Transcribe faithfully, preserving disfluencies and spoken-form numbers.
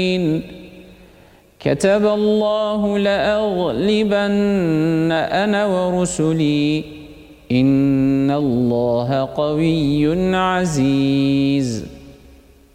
كتب الله لأغلبن أنا ورسلي إن الله قوي عزيز.